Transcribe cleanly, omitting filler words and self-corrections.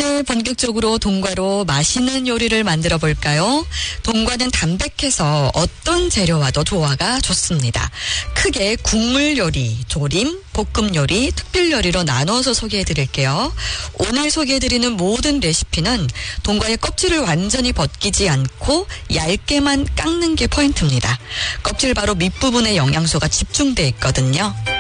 이제 본격적으로 동과로 맛있는 요리를 만들어 볼까요? 동과는 담백해서 어떤 재료와도 조화가 좋습니다. 크게 국물 요리, 조림, 볶음 요리, 특별 요리로 나눠서 소개해 드릴게요. 오늘 소개해 드리는 모든 레시피는 동과의 껍질을 완전히 벗기지 않고 얇게만 깎는 게 포인트입니다. 껍질 바로 밑부분에 영양소가 집중돼 있거든요.